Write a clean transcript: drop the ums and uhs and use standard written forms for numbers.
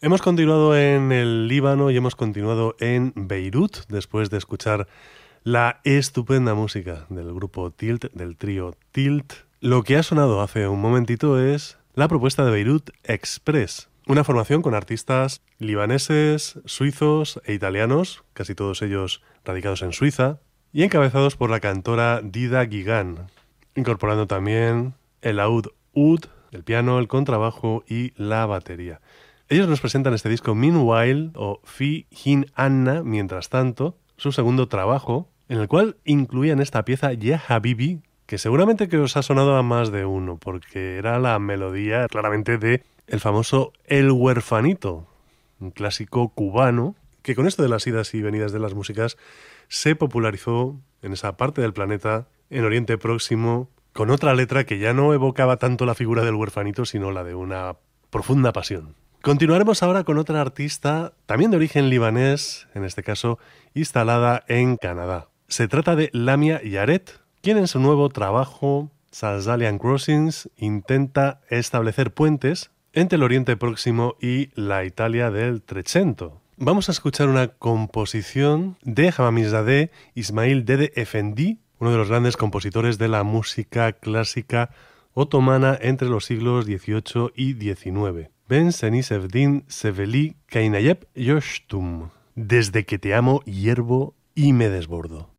Hemos continuado en el Líbano y hemos continuado en Beirut después de escuchar la estupenda música del grupo Tilt, del trío Tilt. Lo que ha sonado hace un momentito es la propuesta de Beirut Express, una formación con artistas libaneses, suizos e italianos, casi todos ellos radicados en Suiza, y encabezados por la cantora Dida Guigan, incorporando también el laúd oud, el piano, el contrabajo y la batería. Ellos nos presentan este disco Meanwhile o Fi Hin Anna, mientras tanto, su segundo trabajo, en el cual incluían esta pieza Ya Habibi, que seguramente que os ha sonado a más de uno, porque era la melodía claramente de el famoso El Huerfanito, un clásico cubano, que con esto de las idas y venidas de las músicas se popularizó en esa parte del planeta, en Oriente Próximo, con otra letra que ya no evocaba tanto la figura del huerfanito, sino la de una profunda pasión. Continuaremos ahora con otra artista, también de origen libanés, en este caso instalada en Canadá. Se trata de Lamia Yaret, quien en su nuevo trabajo, Salzalian Crossings, intenta establecer puentes entre el Oriente Próximo y la Italia del Trecento. Vamos a escuchar una composición de Hamamizadeh Ismail Dede Efendi, uno de los grandes compositores de la música clásica otomana entre los siglos XVIII y XIX. Ben Seni Sevdin Seveli Kainayep Yoshtum. Desde que te amo hiervo y me desbordo.